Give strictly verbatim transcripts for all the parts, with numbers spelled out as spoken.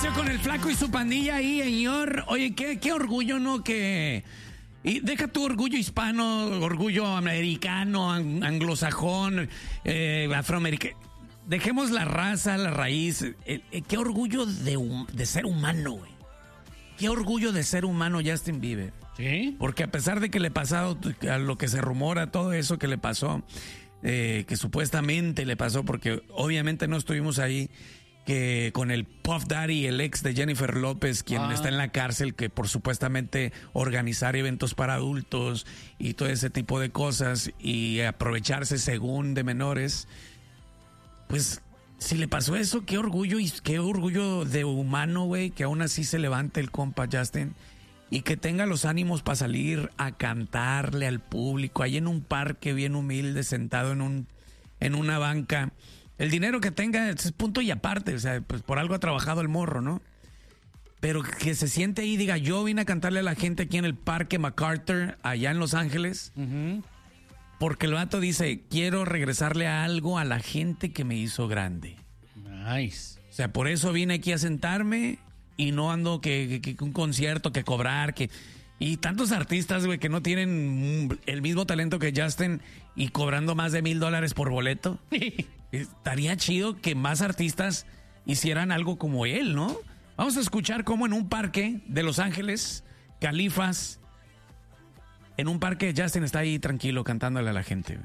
Espacio con el Flaco y su pandilla ahí, señor. Oye, qué, qué orgullo, ¿no? Que... Y deja tu orgullo hispano, orgullo americano, anglosajón, eh, afroamericano. Dejemos la raza, la raíz. Eh, eh, qué orgullo de, de ser humano, güey. Qué orgullo de ser humano Justin Bieber. ¿Sí? Porque a pesar de que le pasado, a lo que se rumora, todo eso que le pasó, eh, que supuestamente le pasó, porque obviamente no estuvimos ahí, que con el Puff Daddy, el ex de Jennifer López, quien ah. está en la cárcel, que por supuestamente organizar eventos para adultos y todo ese tipo de cosas y aprovecharse según de menores, pues si le pasó eso, qué orgullo y qué orgullo de humano, güey, que aún así se levante el compa Justin y que tenga los ánimos para salir a cantarle al público ahí en un parque bien humilde, sentado en un en una banca. El dinero que tenga es punto y aparte, o sea, pues por algo ha trabajado el morro, ¿no? Pero que se siente ahí y diga, yo vine a cantarle a la gente aquí en el Parque MacArthur, allá en Los Ángeles, uh-huh. porque el vato dice, quiero regresarle a algo a la gente que me hizo grande. Nice. O sea, por eso vine aquí a sentarme y no ando que, que, que un concierto, que cobrar, que... Y tantos artistas, güey, que no tienen el mismo talento que Justin y cobrando más de mil dólares por boleto. Estaría chido que más artistas hicieran algo como él, ¿no? Vamos a escuchar cómo en un parque de Los Ángeles, Califas, en un parque Justin está ahí tranquilo cantándole a la gente.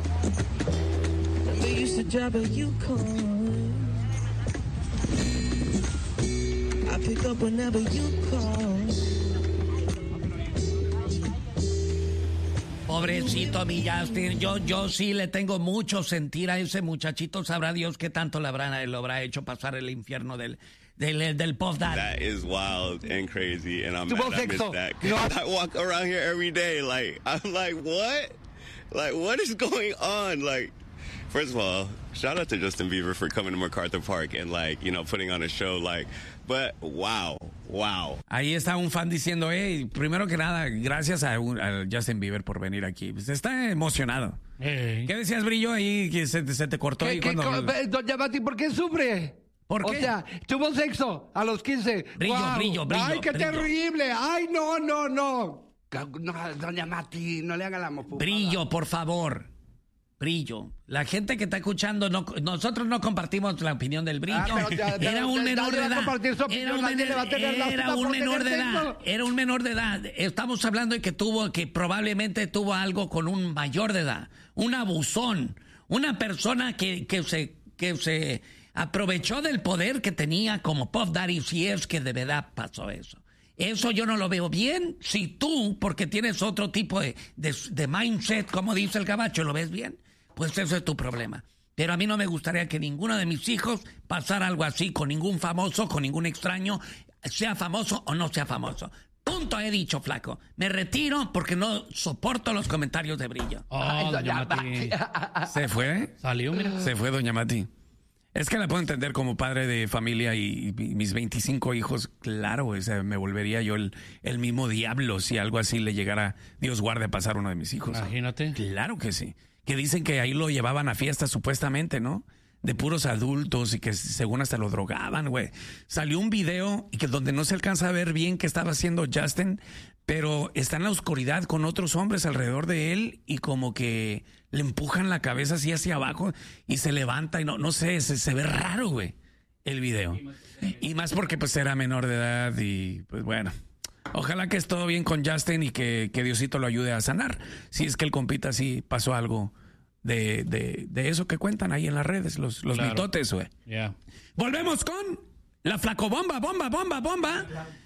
Pobrecito mi Justin, yo, yo sí le tengo mucho sentir a ese muchachito. Sabrá Dios qué tanto le habrá, lo habrá hecho pasar el infierno del, del, del Puff Daddy. That is wild and crazy, and I'm mad I missed that. I walk around here every day, like, I'm like, what? Like, what is going on? Like, first of all, shout out to Justin Bieber for coming to MacArthur Park and, like, you know, putting on a show, like, but wow, wow. Ahí está un fan diciendo, hey, primero que nada, gracias a, un, a Justin Bieber por venir aquí. Pues está emocionado. Hey. ¿Qué decías, Brillo, ahí que se, se te cortó ahí ¿Qué, cuando... qué, doña Mati, ¿por qué sufre? ¿Por qué? O sea, tuvo sexo a los quince. Brillo, wow. brillo, brillo. Ay, qué brillo. terrible. Ay, no, no, no. No, doña Mati, no le haga la mofufada. Brillo, por favor. Brillo. La gente que está escuchando, no, nosotros no compartimos la opinión del Brillo. Ah, ya, ya, era un menor de edad. Era un, men era un menor de edad. Era un menor de edad. Estamos hablando de que tuvo, que probablemente tuvo algo con un mayor de edad. Un abusón. Una persona que, que se, que se aprovechó del poder que tenía como Puff Daddy, si es que de verdad pasó eso. Eso yo no lo veo bien. Si tú, porque tienes otro tipo de, de, de mindset, como dice el gabacho, lo ves bien, pues eso es tu problema. Pero a mí no me gustaría que ninguno de mis hijos pasara algo así con ningún famoso, con ningún extraño, sea famoso o no sea famoso. Punto, he dicho, Flaco. Me retiro porque no soporto los comentarios de Brillo. Oh, Ay, doña Mati. ¿Se fue? Salió, mira. Se fue, doña Mati. Es que la puedo entender como padre de familia y, y mis veinticinco hijos, claro, o sea, me volvería yo el, el mismo diablo si algo así le llegara, Dios guarde, a pasar a uno de mis hijos. Imagínate. Claro que sí. Que dicen que ahí lo llevaban a fiestas supuestamente, ¿no? De puros adultos y que según hasta lo drogaban, güey. Salió un video y que donde no se alcanza a ver bien qué estaba haciendo Justin, pero está en la oscuridad con otros hombres alrededor de él y como que le empujan la cabeza así hacia abajo y se levanta y no, no sé, se, se ve raro, güey, el video. Y más porque pues era menor de edad y pues bueno. Ojalá que es todo bien con Justin y que, que Diosito lo ayude a sanar. Si es que el compita sí pasó algo de, de, de eso que cuentan ahí en las redes, los, los claro. mitotes, güey. Yeah. Volvemos con la flacobomba, bomba, bomba, bomba.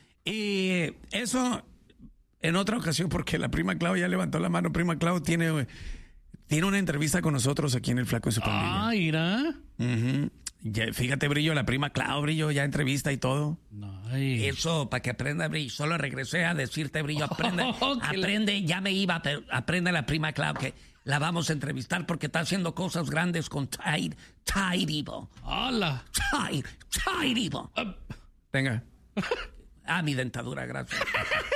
Y eso en otra ocasión, porque la prima Clau ya levantó la mano. Prima Clau tiene, tiene una entrevista con nosotros aquí en el Flaco y su pandilla. Ah, mira. Uh-huh. Ya, fíjate, Brillo, la prima Clau, Brillo, ya entrevista y todo. Nice. Eso, para que aprenda, Brillo. Solo regresé a decirte, Brillo, aprende, oh, aprende, la... ya me iba, pero aprende la prima Clau que la vamos a entrevistar porque está haciendo cosas grandes con Tide, Tide Evo. ¡Hala! Tide, Tide Evo. Uh. Venga. Ah, mi dentadura, gracias.